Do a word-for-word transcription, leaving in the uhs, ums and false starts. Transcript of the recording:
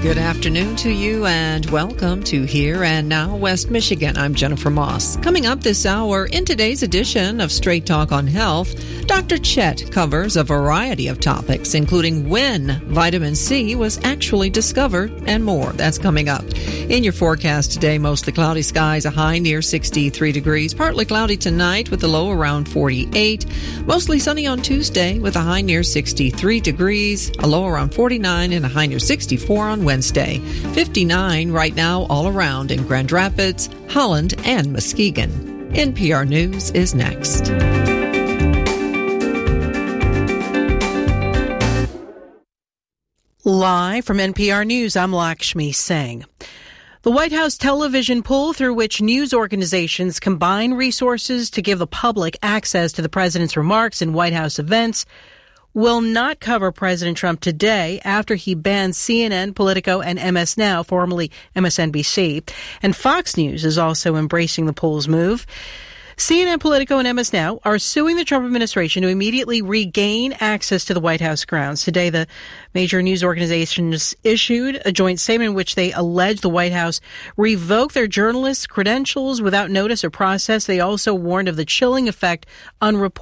Good afternoon to you and welcome to Here and Now West Michigan. I'm Jennifer Moss. Coming up this hour in today's edition of Straight Talk on Health, Doctor Chet covers a variety of topics, including when vitamin C was actually discovered and more. That's coming up. In your forecast today, mostly cloudy skies, a high near sixty-three degrees, partly cloudy tonight with a low around forty-eight, mostly sunny on Tuesday with a high near sixty-three degrees, a low around forty-nine, and a high near sixty-four on Wednesday. fifty-nine right now all around in Grand Rapids, Holland, and Muskegon. N P R News is next. Live from N P R News, I'm Lakshmi Singh. The White House television poll, through which news organizations combine resources to give the public access to the president's remarks in White House events, will not cover President Trump today after he banned C N N, Politico, and M S Now, formerly M S N B C. And Fox News is also embracing the poll's move. C N N, Politico, and M S Now are suing the Trump administration to immediately regain access to the White House grounds. Today, the major news organizations issued a joint statement in which they allege the White House revoked their journalists' credentials without notice or process. They also warned of the chilling effect on reporters